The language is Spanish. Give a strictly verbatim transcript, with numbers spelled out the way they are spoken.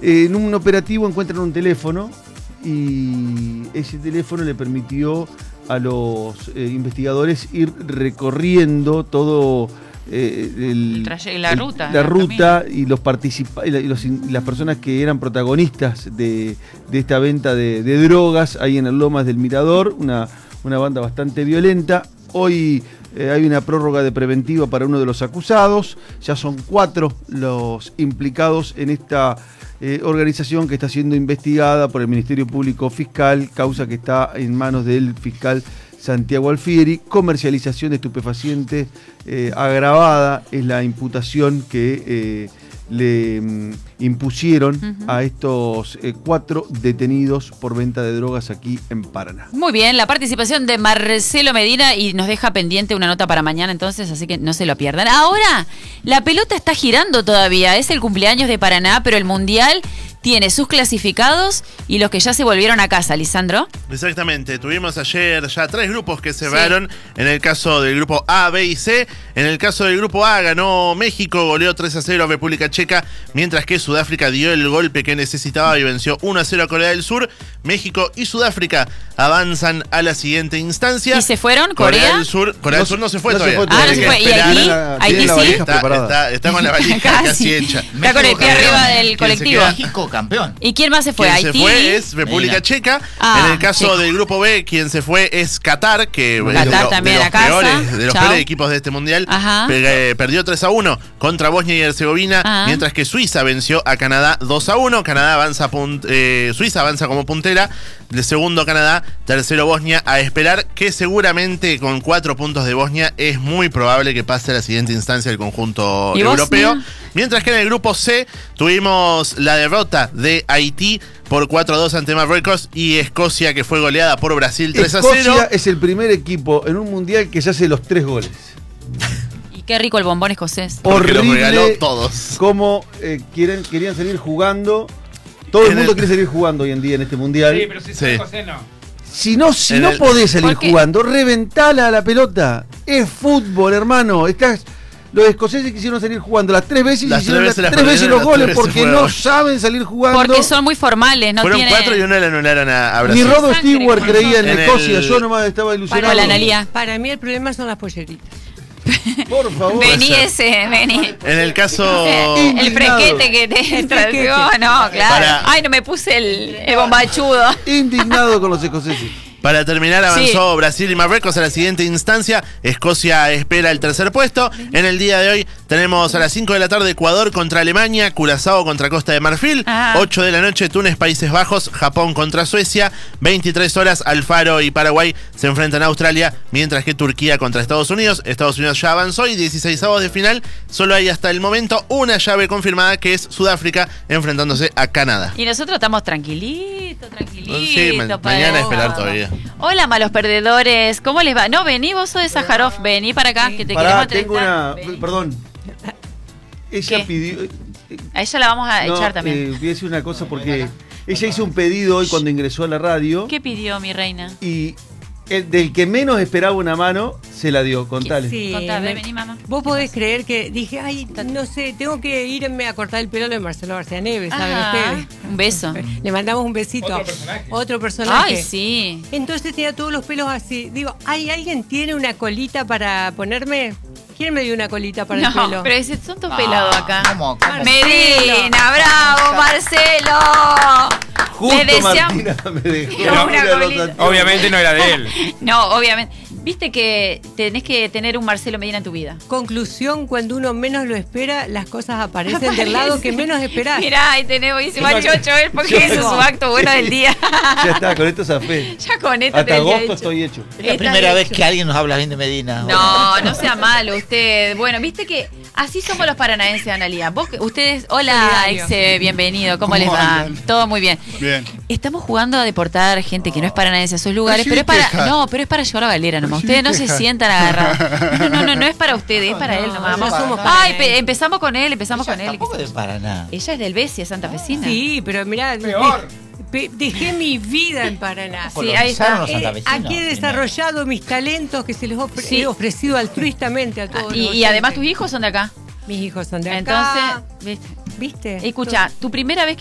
Eh, en un operativo encuentran un teléfono y ese teléfono le permitió a los eh, investigadores ir recorriendo todo eh, el, el la el, ruta, la el ruta y los participa y, la, y, los, y las personas que eran protagonistas de, de esta venta de, de drogas ahí en el Lomas del Mirador, una, una banda bastante violenta. Hoy eh, hay una prórroga de preventiva para uno de los acusados, ya son cuatro los implicados en esta Eh, organización que está siendo investigada por el Ministerio Público Fiscal, causa que está en manos del fiscal Santiago Alfieri. Comercialización de estupefacientes eh, agravada es la imputación que eh, le mm, impusieron uh-huh. a estos eh, cuatro detenidos por venta de drogas aquí en Paraná. Muy bien, la participación de Marcelo Medina y nos deja pendiente una nota para mañana entonces, así que no se lo pierdan. Ahora, la pelota está girando todavía, es el cumpleaños de Paraná, pero el Mundial tiene sus clasificados y los que ya se volvieron a casa, Lisandro. Exactamente, tuvimos ayer ya tres grupos que cerraron, sí. En el caso del grupo A, B y C. En el caso del grupo A ganó México, goleó tres a cero a República Checa, mientras que Sudáfrica dio el golpe que necesitaba y venció uno a cero a Corea del Sur. México y Sudáfrica avanzan a la siguiente instancia. ¿Y se fueron? ¿Corea? Corea del Sur, Corea del Sur no se fue no todavía. Se fue todavía. Ah, no se fue. ¿Y Haití? ¿Haití sí? Está, está, está con la valija casi, casi hecha. Está México con el pie arriba del colectivo. México campeón. ¿Y quién más se fue? Quien Haití. se fue es República Medina. Checa. Ah, en el caso Checa. Del grupo B, quien se fue es Qatar, que Qatar de, lo, también de los, a peores, casa. de los peores equipos de este mundial. Pe perdió tres a uno contra Bosnia y Herzegovina, Ajá. mientras que Suiza venció a Canadá dos a uno. Canadá avanza eh, Suiza avanza como puntera. El segundo Canadá, tercero Bosnia. A esperar que seguramente con cuatro puntos de Bosnia es muy probable que pase a la siguiente instancia el conjunto europeo. Bosnia? Mientras que en el grupo C tuvimos la derrota de Haití por cuatro a dos ante Marruecos y Escocia, que fue goleada por Brasil tres a cero. Escocia es el primer equipo en un mundial que se hace los tres goles. Y qué rico el bombón escocés. Horrible. Los regaló todos. Como eh, quieren, querían salir jugando. Todo el mundo el... quiere salir jugando hoy en día en este mundial. Sí, pero si sí. Escocés no. Si no, si no el... podés salir jugando, reventala a la pelota. Es fútbol, hermano. Estás... Los escoceses quisieron salir jugando las tres veces y hicieron las tres veces, veces los goles porque no saben salir jugando. Porque son muy formales, no Fueron tiene... cuatro y uno le anularon a, a Brasil. Ni Rod Stewart creía en, en Escocia, el... yo nomás estaba ilusionado. Para, la Analía. Para mí el problema son las polleritas. Por favor. Vení ese, vení. En el caso... El frequete que te trajo, no, claro. Para... Ay, no me puse el, el bombachudo. Indignado con los escoceses. Para terminar, avanzó sí. Brasil y Marruecos a la siguiente instancia. Escocia espera el tercer puesto. En el día de hoy tenemos a las cinco de la tarde Ecuador contra Alemania, Curazao contra Costa de Marfil, Ajá. ocho de la noche Túnez, Países Bajos, Japón contra Suecia, veintitrés horas Alfaro y Paraguay se enfrentan a Australia, mientras que Turquía contra Estados Unidos. Estados Unidos ya avanzó y dieciséis avos de final. Solo hay hasta el momento una llave confirmada que es Sudáfrica enfrentándose a Canadá. Y nosotros estamos tranquilitos, tranquilitos. Sí, ma mañana esperar todavía. Hola, malos perdedores. ¿Cómo les va? No, vení, vos sos de Sájarov. Vení para acá, que te Pará, queremos tengo una... Vení. Perdón. Ella ¿Qué? pidió... A ella la vamos a no, echar también. Eh, voy a decir una cosa porque ella hizo un pedido hoy cuando ingresó a la radio. ¿Qué pidió, mi reina? Y el del que menos esperaba una mano, se la dio. Contale. Sí, Contame, vení, mamá. Vos podés creer que dije, ay, no sé, tengo que irme a cortar el pelo de Marcelo García Neves, ¿saben ustedes? Un beso. Le mandamos un besito. Otro personaje. Otro personaje. Ay, sí. Entonces tenía todos los pelos así. Digo, ¿hay alguien tiene una colita para ponerme? ¿Quién me dio una colita para no, el pelo? pero ese, son todos pelados acá. ¿Cómo? ¿Cómo? Medina, bravo, Marcelo. Justo Le deseamos... Martina me dejó. No, una colita. Obviamente no era de él. No, obviamente. Viste que tenés que tener un Marcelo Medina en tu vida. Conclusión, cuando uno menos lo espera, las cosas aparecen Aparece. del lado que menos esperás. Mirá, ahí tenemos, dice Machocho él, porque ese es su acto bueno del día. Ya está, con esto zafé. Ya con esto Hasta te agosto hecho. estoy hecho. Es la primera hecho. vez que alguien nos habla bien de Medina. No, no sea malo usted. Bueno, viste que así somos los paranaenses, Analía. Vos, ustedes, hola, ex, bienvenido. ¿Cómo, ¿Cómo les va? Andan? Todo muy bien. Bien. Estamos jugando a deportar gente que no es paranaense a esos lugares, pero, pero es para, no, pero es para llevar la galera nomás. Ustedes no se sientan agarrados. No, no, no, no es para ustedes, es para no, él nomás. No, no somos Ay, pe empezamos con él, empezamos Ella con él. Tampoco de Paraná. Ella es del Besia, santafesina. Sí, pero mirá, peor. De, dejé mi vida en Paraná. Sí, ahí está. Eh, aquí he desarrollado mis talentos que se les ofre sí. he ofrecido altruistamente a todos. Y, y además tus hijos son de acá. Mis hijos son de acá. Entonces, ¿viste? ¿Viste? Escucha, tu primera vez que